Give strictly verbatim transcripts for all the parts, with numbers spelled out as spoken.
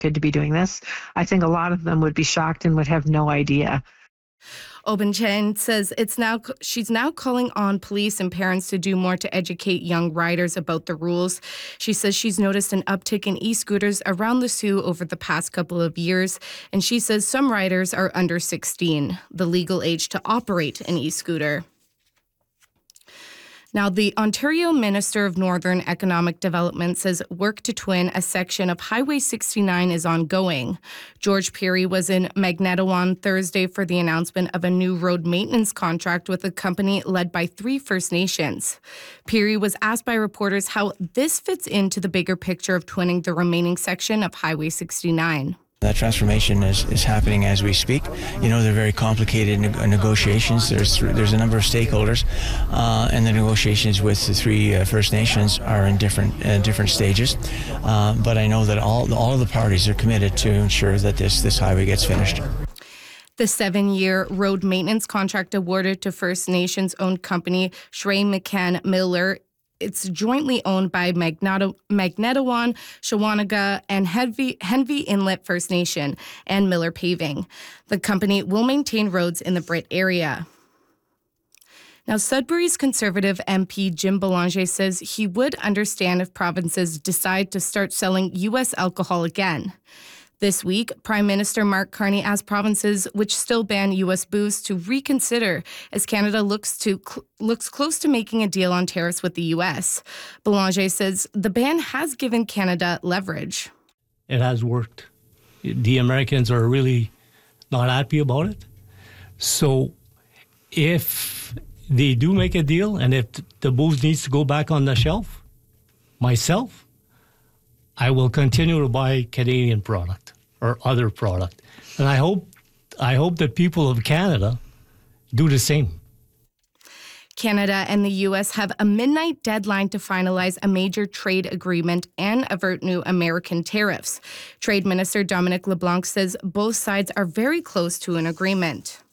good to be doing this. I think a lot of them would be shocked and would have no idea. Obenchen says it's now she's now calling on police and parents to do more to educate young riders about the rules. She says she's noticed an uptick in e-scooters around the Soo over the past couple of years, and she says some riders are under sixteen, the legal age to operate an e-scooter. Now, the Ontario Minister of Northern Economic Development says work to twin a section of Highway sixty-nine is ongoing. George Pirie was in Magnetawan Thursday for the announcement of a new road maintenance contract with a company led by three First Nations. Pirie was asked by reporters how this fits into the bigger picture of twinning the remaining section of Highway sixty-nine. That transformation is, is happening as we speak. You know, they're very complicated ne- negotiations. There's there's a number of stakeholders, uh, and the negotiations with the three uh, First Nations are in different uh, different stages. Uh, but I know that all all of the parties are committed to ensure that this this highway gets finished. The seven-year road maintenance contract awarded to First Nations-owned company Shrey McCann Miller. It's jointly owned by Magneto, Magnetawan, Shawanaga, and Henvey, Henvey Inlet First Nation and Miller Paving. The company will maintain roads in the Brit area. Now, Sudbury's Conservative M P Jim Belanger says he would understand if provinces decide to start selling U S alcohol again. This week, Prime Minister Mark Carney asked provinces which still ban U S booze to reconsider as Canada looks to cl- looks close to making a deal on tariffs with the U S. Belanger says the ban has given Canada leverage. It has worked. The Americans are really not happy about it. So if they do make a deal and if the booze needs to go back on the shelf, myself, I will continue to buy Canadian product or other product. And I hope I hope that people of Canada do the same. Canada and the U S have a midnight deadline to finalize a major trade agreement and avert new American tariffs. Trade Minister Dominic LeBlanc says both sides are very close to an agreement.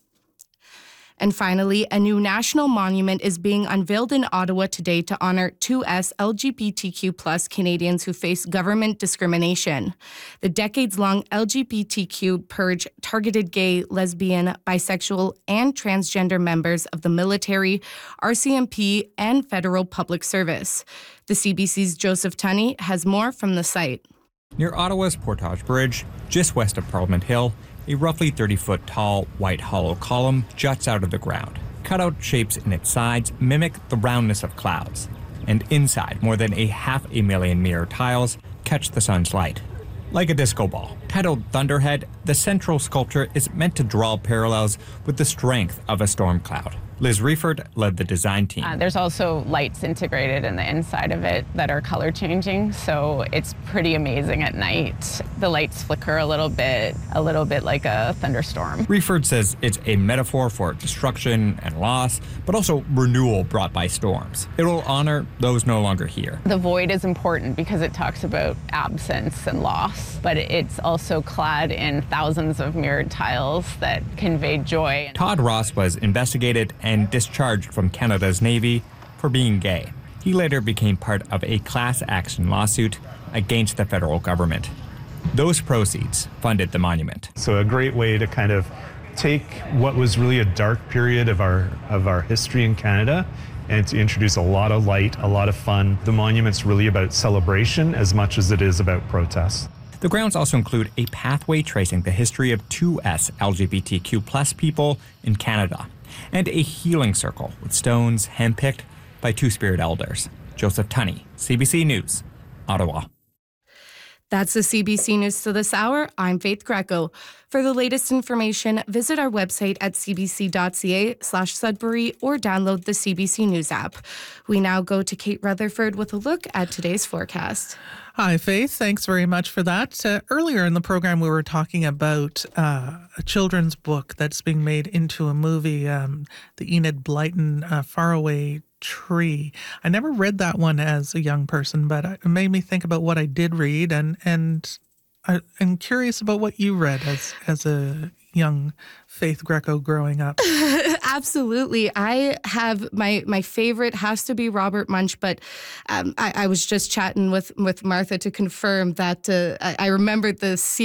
And finally, a new national monument is being unveiled in Ottawa today to honor two S L G B T Q plus Canadians who face government discrimination. The decades-long L G B T Q purge targeted gay, lesbian, bisexual, and transgender members of the military, R C M P, and federal public service. The C B C's Joseph Tunney has more from the site. Near Ottawa's Portage Bridge, just west of Parliament Hill, a roughly thirty-foot tall, white hollow column juts out of the ground. Cutout shapes in its sides mimic the roundness of clouds, and inside, more than a half a million mirror tiles catch the sun's light. Like a disco ball. Titled Thunderhead, the central sculpture is meant to draw parallels with the strength of a storm cloud. Liz Reiford led the design team. Uh, there's also lights integrated in the inside of it that are color changing, so it's pretty amazing at night. The lights flicker a little bit, a little bit like a thunderstorm. Reiford says it's a metaphor for destruction and loss, but also renewal brought by storms. It will honor those no longer here. The void is important because it talks about absence and loss, but it's also clad in thousands of mirrored tiles that convey joy. Todd Ross was investigated and discharged from Canada's Navy for being gay. He later became part of a class action lawsuit against the federal government. Those proceeds funded the monument. So a great way to kind of take what was really a dark period of our of our history in Canada and to introduce a lot of light, a lot of fun. The monument's really about celebration as much as it is about protest. The grounds also include a pathway tracing the history of two S L G B T Q plus people in Canada, and a healing circle with stones handpicked by Two-Spirit elders. Joseph Tunney, C B C News, Ottawa. That's the C B C News to this hour. I'm Faith Greco. For the latest information, visit our website at cbc.ca slash Sudbury or download the C B C News app. We now go to Kate Rutherford with a look at today's forecast. Hi, Faith. Thanks very much for that. Uh, earlier in the program, we were talking about uh, a children's book that's being made into a movie, um, the Enid Blyton uh, Faraway Tree. I never read that one as a young person, but it made me think about what I did read, and and I, I'm curious about what you read as as a young Faith Greco growing up. Absolutely. I have my my favorite has to be Robert Munch, but um, I, I was just chatting with, with Martha to confirm that uh, I, I remembered the